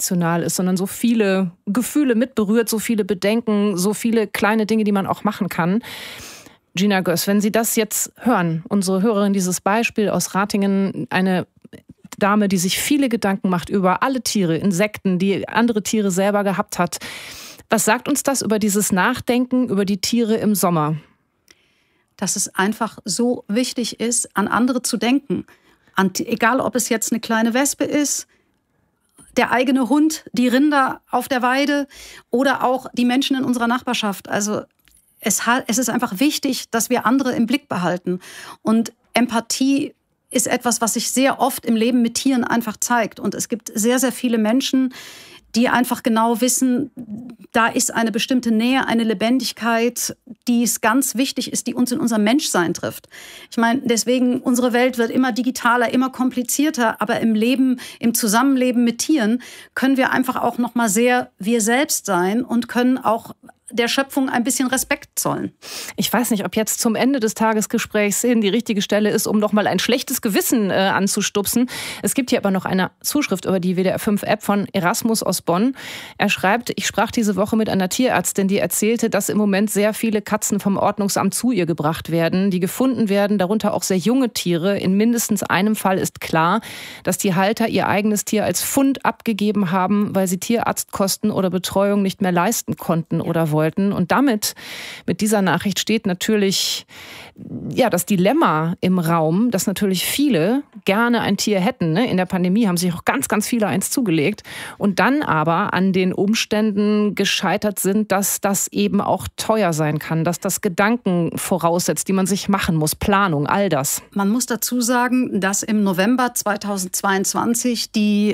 emotional ist, sondern so viele Gefühle mitberührt, so viele Bedenken, so viele kleine Dinge, die man auch machen kann. Gina Göss, wenn Sie das jetzt hören, unsere Hörerin, dieses Beispiel aus Ratingen, eine Dame, die sich viele Gedanken macht über alle Tiere, Insekten, die andere Tiere selber gehabt hat. Was sagt uns das über dieses Nachdenken über die Tiere im Sommer? Dass es einfach so wichtig ist, an andere zu denken. Egal, ob es jetzt eine kleine Wespe ist, der eigene Hund, die Rinder auf der Weide oder auch die Menschen in unserer Nachbarschaft. Also es ist einfach wichtig, dass wir andere im Blick behalten. Und Empathie ist etwas, was sich sehr oft im Leben mit Tieren einfach zeigt. Und es gibt sehr, sehr viele Menschen, die einfach genau wissen, da ist eine bestimmte Nähe, eine Lebendigkeit, die es ganz wichtig ist, die uns in unser Menschsein trifft. Ich meine, deswegen, unsere Welt wird immer digitaler, immer komplizierter, aber im Leben, im Zusammenleben mit Tieren können wir einfach auch noch mal sehr wir selbst sein und können auch der Schöpfung ein bisschen Respekt zollen. Ich weiß nicht, ob jetzt zum Ende des Tagesgesprächs hin die richtige Stelle ist, um nochmal ein schlechtes Gewissen anzustupsen. Es gibt hier aber noch eine Zuschrift über die WDR 5 App von Erasmus aus Bonn. Er schreibt, ich sprach diese Woche mit einer Tierärztin, die erzählte, dass im Moment sehr viele Katzen vom Ordnungsamt zu ihr gebracht werden, die gefunden werden, darunter auch sehr junge Tiere. In mindestens einem Fall ist klar, dass die Halter ihr eigenes Tier als Pfund abgegeben haben, weil sie Tierarztkosten oder Betreuung nicht mehr leisten konnten oder wollten. Und damit, mit dieser Nachricht steht natürlich das Dilemma im Raum, dass natürlich viele gerne ein Tier hätten. In der Pandemie haben sich auch ganz, ganz viele eins zugelegt und dann aber an den Umständen gescheitert sind, dass das eben auch teuer sein kann, dass das Gedanken voraussetzt, die man sich machen muss, Planung, all das. Man muss dazu sagen, dass im November 2022 die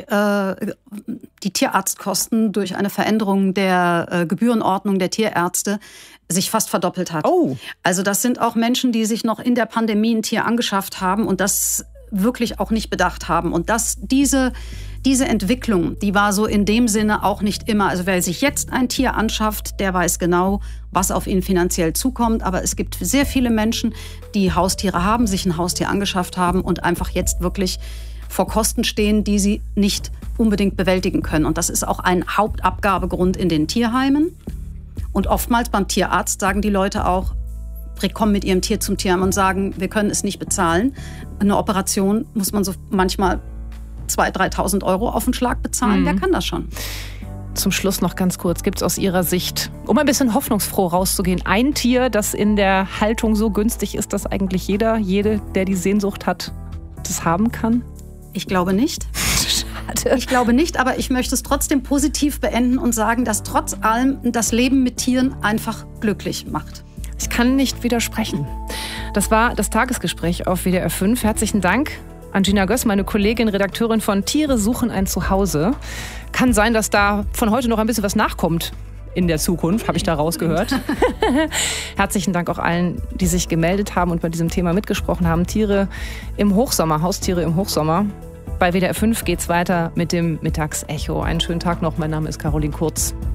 Tierarztkosten durch eine Veränderung der Gebührenordnung der Tierärzte sich fast verdoppelt hat. Oh. Also das sind auch Menschen, die sich noch in der Pandemie ein Tier angeschafft haben und das wirklich auch nicht bedacht haben. Und diese Entwicklung, die war so in dem Sinne auch nicht immer. Also wer sich jetzt ein Tier anschafft, der weiß genau, was auf ihn finanziell zukommt. Aber es gibt sehr viele Menschen, die Haustiere haben, sich ein Haustier angeschafft haben und einfach jetzt wirklich vor Kosten stehen, die sie nicht unbedingt bewältigen können. Und das ist auch ein Hauptabgabegrund in den Tierheimen. Und oftmals beim Tierarzt sagen die Leute auch, kommen mit ihrem Tier zum Tierheim und sagen, wir können es nicht bezahlen. Eine Operation muss man so manchmal 2.000, 3.000 Euro auf den Schlag bezahlen. Wer kann das schon? Zum Schluss noch ganz kurz, gibt es aus Ihrer Sicht, um ein bisschen hoffnungsfroh rauszugehen, ein Tier, das in der Haltung so günstig ist, dass eigentlich jede, der die Sehnsucht hat, das haben kann? Ich glaube nicht. Schade. Ich glaube nicht, aber ich möchte es trotzdem positiv beenden und sagen, dass trotz allem das Leben mit Tieren einfach glücklich macht. Ich kann nicht widersprechen. Das war das Tagesgespräch auf WDR 5. Herzlichen Dank an Gina Göss, meine Kollegin, Redakteurin von Tiere suchen ein Zuhause. Kann sein, dass da von heute noch ein bisschen was nachkommt. In der Zukunft, habe ich da rausgehört. Herzlichen Dank auch allen, die sich gemeldet haben und bei diesem Thema mitgesprochen haben. Tiere im Hochsommer, Haustiere im Hochsommer. Bei WDR 5 geht's weiter mit dem Mittagsecho. Einen schönen Tag noch. Mein Name ist Caroline Kurz.